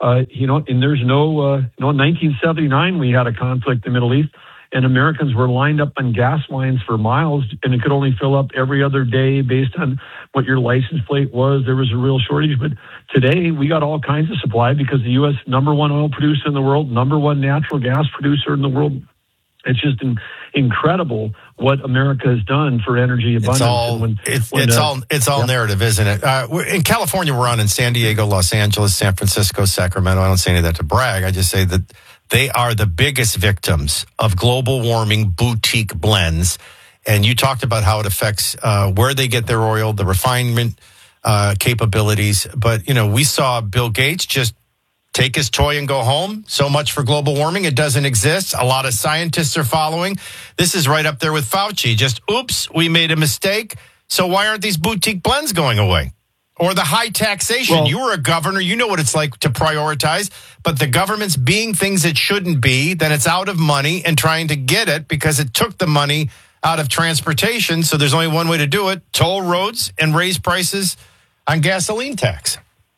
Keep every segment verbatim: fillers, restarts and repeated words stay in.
Uh, you know, and there's no, uh, you know, in nineteen seventy-nine, we had a conflict in the Middle East, and Americans were lined up on gas lines for miles, and it could only fill up every other day based on what your license plate was. There was a real shortage. But today, we got all kinds of supply because the U S number one oil producer in the world, number one natural gas producer in the world. It's just in, incredible what America has done for energy abundance. It's all, when, it's, when, it's uh, all, it's all yeah. narrative, isn't it? Uh, we're, in California, we're on in San Diego, Los Angeles, San Francisco, Sacramento. I don't say any of that to brag. I just say that they are the biggest victims of global warming boutique blends. And you talked about how it affects uh, where they get their oil, the refinement uh, capabilities. But, you know, we saw Bill Gates just take his toy and go home. So much for global warming. It doesn't exist. A lot of scientists are following. This is right up there with Fauci. Just, oops, we made a mistake. So why aren't these boutique blends going away? Or the high taxation. Well, you were a governor. You know what it's like to prioritize. But the government's being things it shouldn't be. Then it's out of money and trying to get it because it took the money out of transportation. So there's only one way to do it. Toll roads and raise prices on gasoline tax.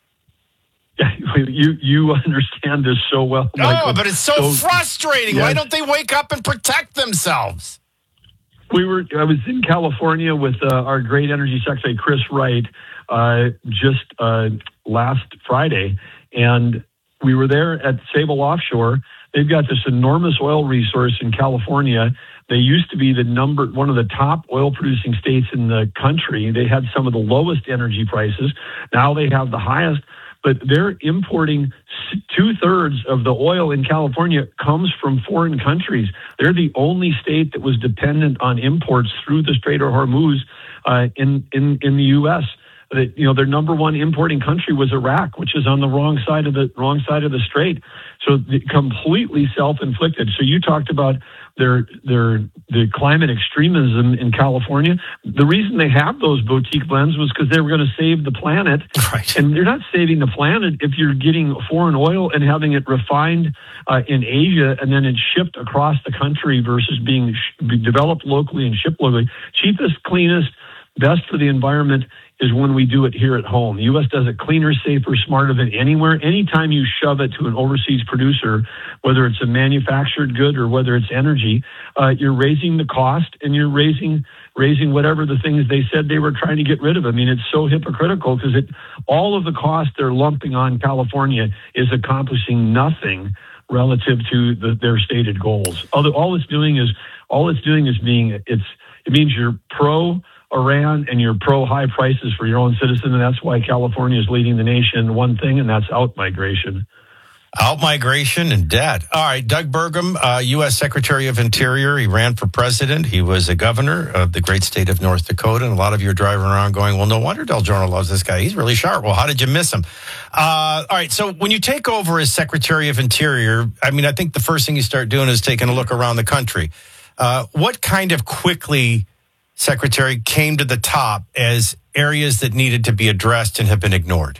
Yeah, you you understand this so well, Michael. Oh, but it's so, so frustrating. Yes. Why don't they wake up and protect themselves? We were. I was in California with uh, our great energy secretary, Chris Wright, uh, just uh, last Friday, and we were there at Sable Offshore. They've got this enormous oil resource in California. They used to be the number one of the top oil producing states in the country. They had some of the lowest energy prices. Now they have the highest. But they're importing two-thirds of the oil in California comes from foreign countries. They're the only state that was dependent on imports through the Strait of Hormuz uh, in, in, in the U S. That, you know, their number one importing country was Iraq, which is on the wrong side of the wrong side of the strait. So completely self-inflicted. So you talked about their their the climate extremism in California. The reason they have those boutique blends was because they were going to save the planet. Right. And they're not saving the planet if you're getting foreign oil and having it refined uh, in Asia and then it's shipped across the country versus being sh- developed locally and shipped locally. Cheapest, cleanest, best for the environment is when we do it here at home. The U S does it cleaner, safer, smarter than anywhere. Anytime you shove it to an overseas producer, whether it's a manufactured good or whether it's energy, uh, you're raising the cost and you're raising raising whatever the things they said they were trying to get rid of. I mean, it's so hypocritical because it all of the cost they're lumping on California is accomplishing nothing relative to the, their stated goals. All, all it's doing is all it's doing is being it's it means you're pro Iran and you're pro high prices for your own citizens, and that's why California is leading the nation in one thing, and that's out migration. Out migration and debt. All right, Doug Burgum, uh, U S Secretary of Interior. He ran for president. He was a governor of the great state of North Dakota, and a lot of you are driving around going, well, no wonder Del Giorno loves this guy. He's really sharp. Well, how did you miss him? Uh, all right, so when you take over as Secretary of Interior, I mean, I think the first thing you start doing is taking a look around the country. Uh, what kind of quickly, Secretary, came to the top as areas that needed to be addressed and have been ignored?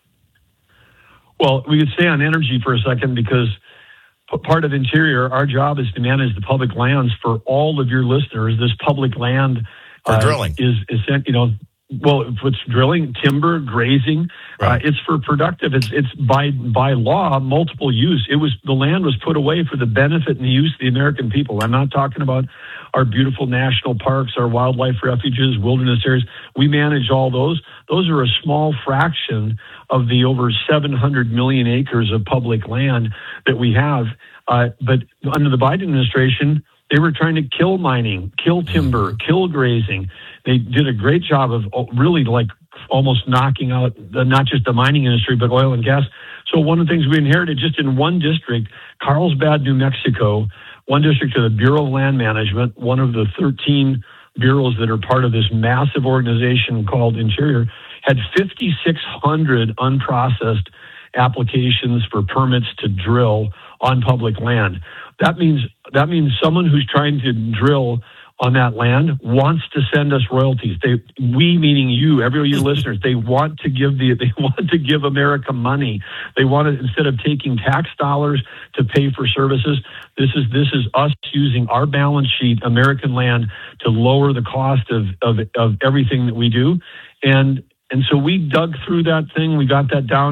Well, we could stay on energy for a second because part of Interior, our job is to manage the public lands for all of your listeners. This public land for uh, drilling is, is, you know, well, if it's drilling, timber, grazing, right. uh, it's for productive. It's it's by by law multiple use. It was the land was put away for the benefit and the use of the American people. I'm not talking about our beautiful national parks, our wildlife refuges, wilderness areas. We manage all those. Those are a small fraction of the over seven hundred million acres of public land that we have. Uh, but under the Biden administration, they were trying to kill mining, kill timber, kill grazing. They did a great job of really like almost knocking out the, not just the mining industry, but oil and gas. So one of the things we inherited just in one district, Carlsbad, New Mexico, one district of the Bureau of Land Management, one of the thirteen bureaus that are part of this massive organization called Interior, had fifty-six hundred unprocessed applications for permits to drill on public land. That means that means someone who's trying to drill on that land wants to send us royalties. They, we meaning you, every your listeners, they want to give the they want to give America money. They want to, instead of taking tax dollars to pay for services, this is this is us using our balance sheet, American land, to lower the cost of of, of everything that we do. And and so we dug through that thing. We got that down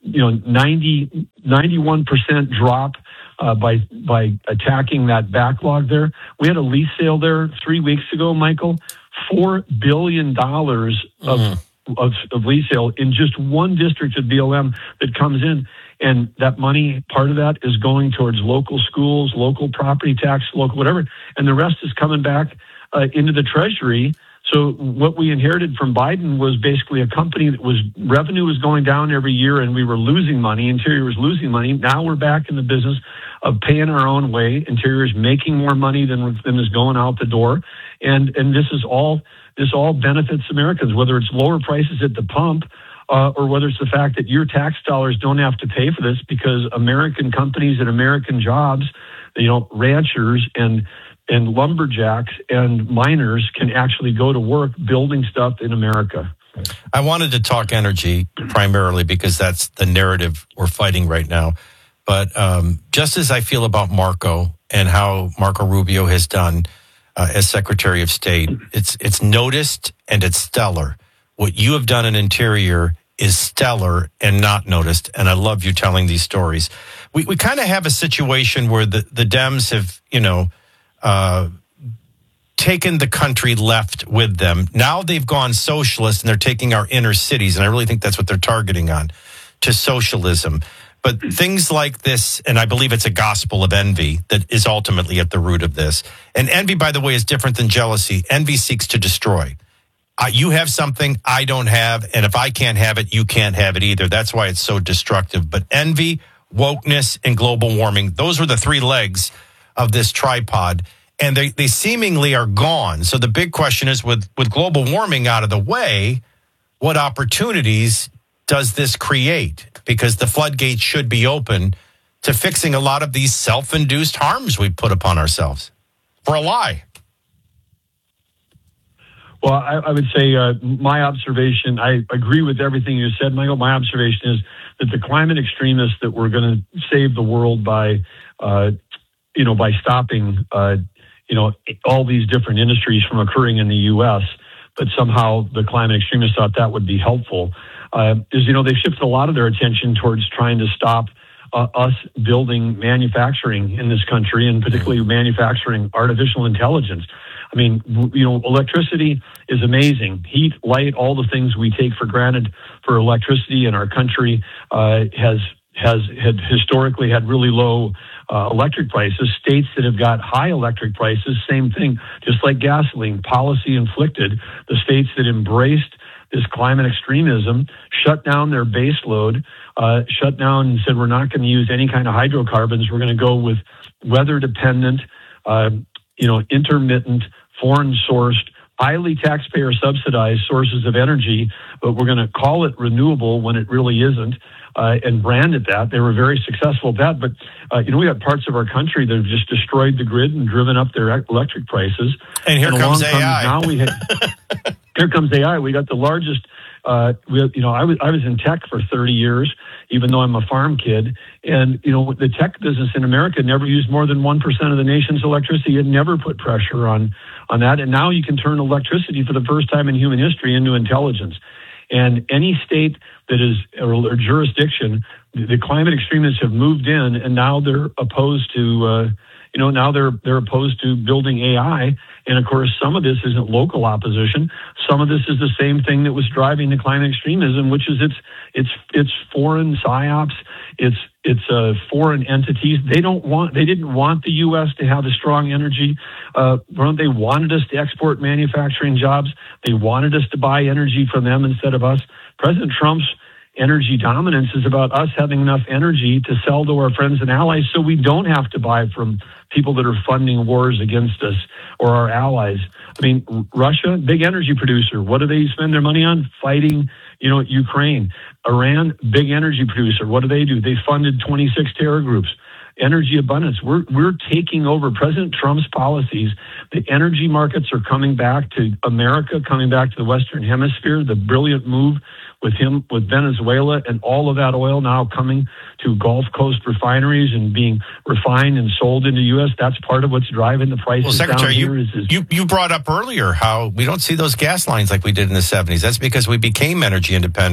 you know, ninety, ninety-one percent drop uh, by by attacking that backlog there. We had a lease sale there three weeks ago, Michael, four billion dollars of, mm-hmm. of, of lease sale in just one district of B L M that comes in. And that money, part of that is going towards local schools, local property tax, local whatever, and the rest is coming back uh, into the Treasury. So what we inherited from Biden was basically a company that was revenue was going down every year, and we were losing money. Interior was losing money. Now we're back in the business of paying our own way. Interior is making more money than than is going out the door, and and this is all this all benefits Americans, whether it's lower prices at the pump. Uh, or whether it's the fact that your tax dollars don't have to pay for this because American companies and American jobs, you know, ranchers and and lumberjacks and miners can actually go to work building stuff in America. I wanted to talk energy primarily because that's the narrative we're fighting right now. But um, just as I feel about Marco and how Marco Rubio has done uh, as Secretary of State, it's it's noticed and it's stellar. What you have done in Interior is stellar and not noticed, and I love you telling these stories. We we kind of have a situation where the, the Dems have, you know, uh, taken the country left with them. Now they've gone socialist, and they're taking our inner cities, and I really think that's what they're targeting on, to socialism. But things like this, and I believe it's a gospel of envy that is ultimately at the root of this. And envy, by the way, is different than jealousy. Envy seeks to destroy. Uh, you have something I don't have, and if I can't have it, you can't have it either. That's why it's so destructive. But envy, wokeness, and global warming, those are the three legs of this tripod, and they, they seemingly are gone. So the big question is, with, with global warming out of the way, what opportunities does this create? Because the floodgates should be open to fixing a lot of these self-induced harms we put upon ourselves for a lie. Well, I, I would say uh, my observation, I agree with everything you said, Michael. My observation is that the climate extremists that were going to save the world by, uh, you know, by stopping, uh, you know, all these different industries from occurring in the U S, but somehow the climate extremists thought that would be helpful, uh, is, you know, they've shifted a lot of their attention towards trying to stop uh, us building manufacturing in this country, and particularly manufacturing artificial intelligence. I mean, you know, electricity is amazing. Heat, light, all the things we take for granted for electricity in our country uh, has has had historically had really low uh, electric prices. States that have got high electric prices, same thing, just like gasoline, policy inflicted. The states that embraced this climate extremism shut down their base load, uh, shut down and said, we're not going to use any kind of hydrocarbons. We're going to go with weather dependent, uh, you know, intermittent, foreign sourced, highly taxpayer subsidized sources of energy, but we're going to call it renewable when it really isn't, uh, and brand it that. They were very successful at that. But, uh, you know, we have parts of our country that have just destroyed the grid and driven up their electric prices. And here and comes A I. Now we had, here comes A I. We got the largest, uh, we, you know, I was, I was in tech for thirty years, even though I'm a farm kid. And, you know, the tech business in America never used more than one percent of the nation's electricity. It never put pressure on, on that. And now you can turn electricity for the first time in human history into intelligence. And any state that is, or, or jurisdiction, the, the climate extremists have moved in, and now they're opposed to, uh, you know, now they're they're opposed to building A I. And of course, some of this isn't local opposition. Some of this is the same thing that was driving the climate extremism, which is it's it's it's foreign psyops. It's it's uh, foreign entities. They don't want. They didn't want the U S to have a strong energy uh, front. They wanted us to export manufacturing jobs. They wanted us to buy energy from them instead of us. President Trump's energy dominance is about us having enough energy to sell to our friends and allies, so we don't have to buy from people that are funding wars against us or our allies. I mean, Russia, big energy producer. What do they spend their money on? Fighting, you know, Ukraine. Iran, big energy producer. What do they do? They funded twenty-six terror groups. Energy abundance. We're we're taking over President Trump's policies. The energy markets are coming back to America, coming back to the Western Hemisphere. The brilliant move with him, with Venezuela, and all of that oil now coming to Gulf Coast refineries and being refined and sold into U S. That's part of what's driving the prices well, Secretary, down here. You, is, is, you, you brought up earlier how we don't see those gas lines like we did in the seventies. That's because we became energy independent.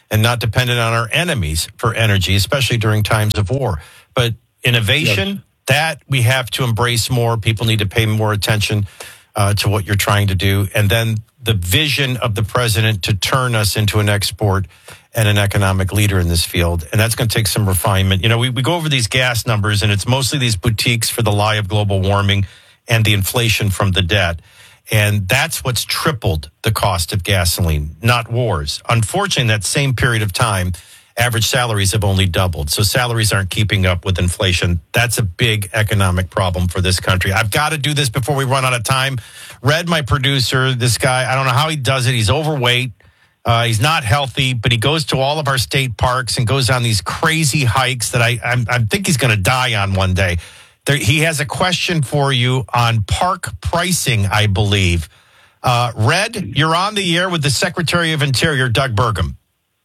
and not dependent on our enemies for energy, especially during times of war. But innovation, yes. that we have to embrace more. People need to pay more attention uh, to what you're trying to do. And then the vision of the president to turn us into an export and an economic leader in this field. And that's going to take some refinement. You know, we, we go over these gas numbers, and it's mostly these boutiques for the lie of global warming and the inflation from the debt. And that's what's tripled the cost of gasoline, not wars. Unfortunately, in that same period of time, average salaries have only doubled. So salaries aren't keeping up with inflation. That's a big economic problem for this country. I've got to do this before we run out of time. Red, my producer, this guy, I don't know how he does it. He's overweight. Uh, he's not healthy, but he goes to all of our state parks and goes on these crazy hikes that I, I'm, I think he's going to die on one day. There, he has a question for you on park pricing, I believe. Uh, Red, you're on the air with the Secretary of Interior, Doug Burgum.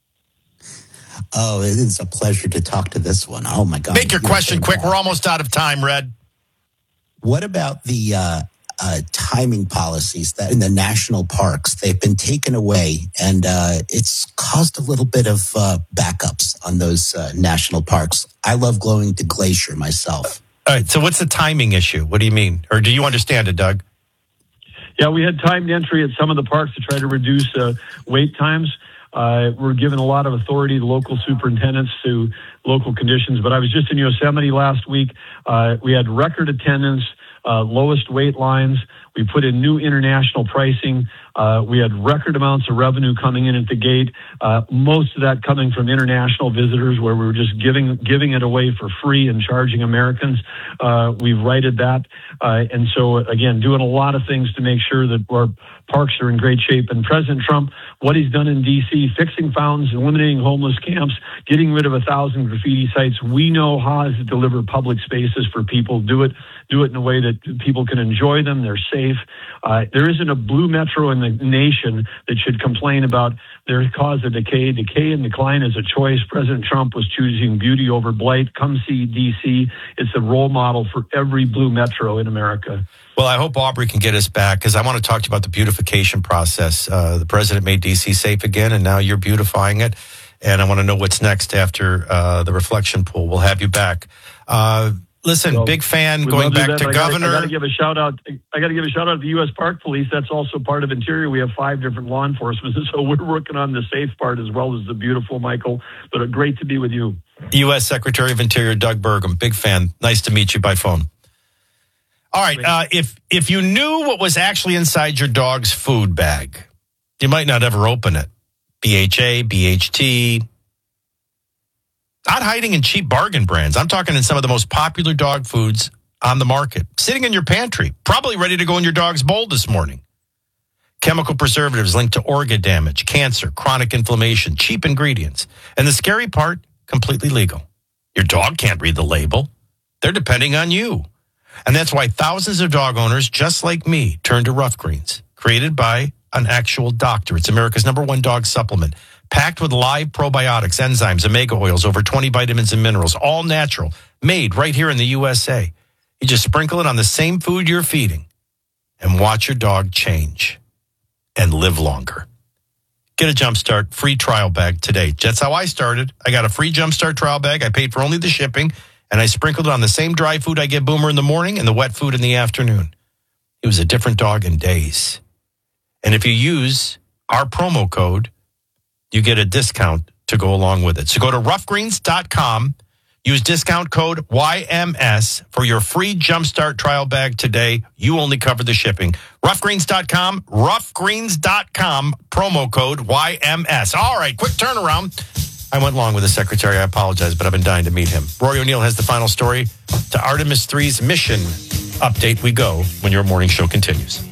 Oh, it is a pleasure to talk to this one. Oh, my God. Make your question quick. We're almost out of time, Red. What about the uh, uh, timing policies that in the national parks? They've been taken away, and uh, it's caused a little bit of uh, backups on those uh, national parks. I love going to Glacier myself. All right, so what's the timing issue? What do you mean? Or do you understand it, Doug? Yeah, we had timed entry at some of the parks to try to reduce uh, wait times. Uh, we're given a lot of authority to local superintendents to local conditions. But I was just in Yosemite last week. Uh, we had record attendance, uh, lowest wait lines. We put in new international pricing. Uh, we had record amounts of revenue coming in at the gate. Uh, most of that coming from international visitors, where we were just giving giving it away for free and charging Americans. Uh, we've righted that, uh, and so again, doing a lot of things to make sure that our parks are in great shape. And President Trump, what he's done in D C, fixing fountains, eliminating homeless camps, getting rid of a thousand graffiti sites. We know how to deliver public spaces for people. Do it, do it in a way that people can enjoy them. They're safe. Uh, there isn't a blue metro in the nation that should complain about their cause of decay. Decay and decline is a choice. President Trump was choosing beauty over blight. Come see D C. It's a role model for every blue metro in America. Well, I hope Aubrey can get us back, because I want to talk to you about the beautification process. Uh, the president made D C safe again, and now you're beautifying it. And I want to know what's next after uh, the reflection pool. We'll have you back. Uh, listen, so, big fan going back to I governor. Gotta, I got to give a shout out. I got to give a shout out to the U S Park Police. That's also part of Interior. We have five different law enforcement, so we're working on the safe part as well as the beautiful, Michael. But uh, great to be with you. U S Secretary of Interior Doug Burgum, big fan. Nice to meet you by phone. All right, uh, if if you knew what was actually inside your dog's food bag, you might not ever open it. B H A, B H T. Not hiding in cheap bargain brands. I'm talking in some of the most popular dog foods on the market. Sitting in your pantry, probably ready to go in your dog's bowl this morning. Chemical preservatives linked to organ damage, cancer, chronic inflammation, cheap ingredients. And the scary part, completely legal. Your dog can't read the label. They're depending on you. And that's why thousands of dog owners, just like me, turn to Rough Greens, created by an actual doctor. It's America's number one dog supplement, packed with live probiotics, enzymes, omega oils, over twenty vitamins and minerals, all natural, made right here in the U S A. You just sprinkle it on the same food you're feeding and watch your dog change and live longer. Get a Jumpstart free trial bag today. That's how I started. I got a free Jumpstart trial bag. I paid for only the shipping, and I sprinkled it on the same dry food I give Boomer in the morning and the wet food in the afternoon. It was a different dog in days. And if you use our promo code, you get a discount to go along with it. So go to rough greens dot com, use discount code Y M S for your free Jumpstart trial bag today. You only cover the shipping. rough greens dot com, rough greens dot com, promo code Y M S. All right, quick turnaround. I went long with the secretary. I apologize, but I've been dying to meet him. Rory O'Neill has the final story. To Artemis three's mission update we go when your morning show continues.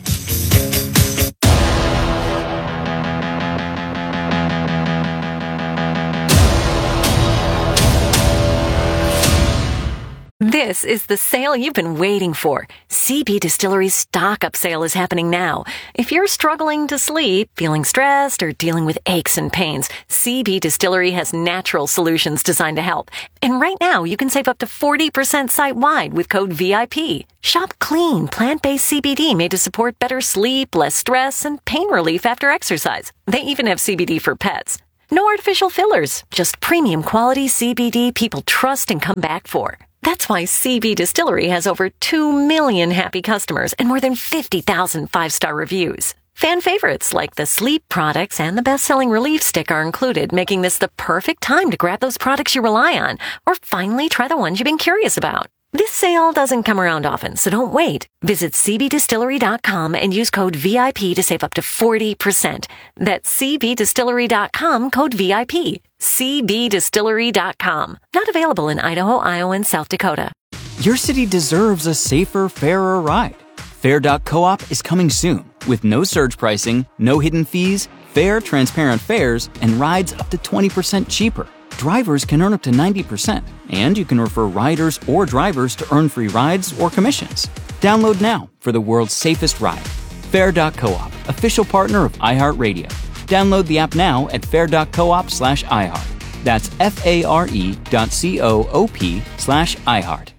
This is the sale you've been waiting for. C B Distillery's stock-up sale is happening now. If you're struggling to sleep, feeling stressed, or dealing with aches and pains, C B Distillery has natural solutions designed to help. And right now, you can save up to forty percent site-wide with code V I P. Shop clean, plant-based C B D made to support better sleep, less stress, and pain relief after exercise. They even have C B D for pets. No artificial fillers, just premium quality C B D people trust and come back for. That's why C B Distillery has over two million happy customers and more than fifty thousand five-star reviews. Fan favorites like the sleep products and the best-selling Relief Stick are included, making this the perfect time to grab those products you rely on or finally try the ones you've been curious about. This sale doesn't come around often, so don't wait. Visit C B distillery dot com and use code V I P to save up to forty percent. That's C B distillery dot com, code V I P. C B distillery dot com. Not available in Idaho, Iowa, and South Dakota. Your city deserves a safer, fairer ride. Fair dot coop is coming soon with no surge pricing, no hidden fees, fair, transparent fares, and rides up to twenty percent cheaper. Drivers can earn up to ninety percent, and you can refer riders or drivers to earn free rides or commissions. Download now for the world's safest ride. Fair dot coop, official partner of iHeartRadio. Download the app now at fair dot coop slash iHeart. That's F-A-R-E dot C-O-O-P slash iHeart.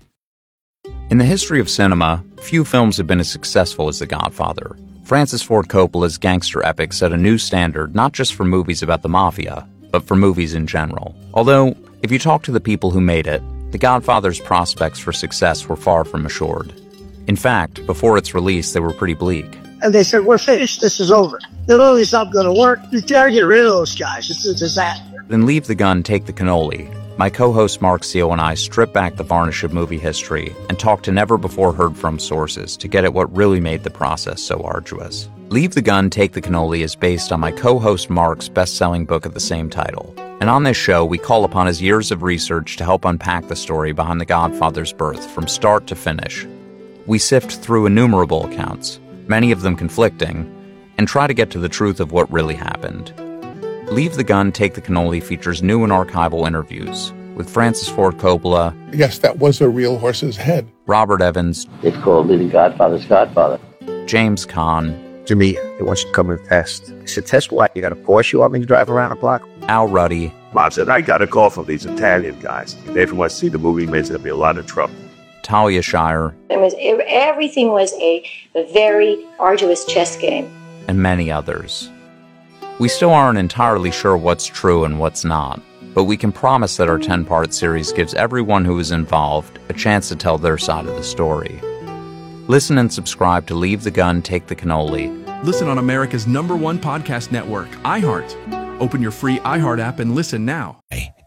In the history of cinema, few films have been as successful as The Godfather. Francis Ford Coppola's gangster epic set a new standard not just for movies about the mafia, but for movies in general. Although, if you talk to the people who made it, The Godfather's prospects for success were far from assured. In fact, before its release, they were pretty bleak. And they said, we're finished, this is over. The movie's not going to work. You gotta get rid of those guys. It's a disaster. Then Leave the Gun, Take the Cannoli. My co-host Mark Seal and I strip back the varnish of movie history and talk to never-before-heard-from sources to get at what really made the process so arduous. Leave the Gun, Take the Cannoli is based on my co-host Mark's best-selling book of the same title. And on this show, we call upon his years of research to help unpack the story behind The Godfather's birth from start to finish. We sift through innumerable accounts, many of them conflicting, and try to get to the truth of what really happened. Leave the Gun, Take the Cannoli features new and archival interviews with Francis Ford Coppola. Yes, that was a real horse's head. Robert Evans. It's called me the Godfather's Godfather. James Caan. To me, they want you to come and test. I said, test what? You got a Porsche you want me to drive around the block? Al Ruddy. Mom said, I got a call from these Italian guys. They didn't want to see the movie, there's going to be a lot of trouble. Talia Shire. It was, it, everything was a, a very arduous chess game. And many others. We still aren't entirely sure what's true and what's not, but we can promise that our ten-part series gives everyone who is involved a chance to tell their side of the story. Listen and subscribe to Leave the Gun, Take the Cannoli. Listen on America's number one podcast network, iHeart. Open your free iHeart app and listen now.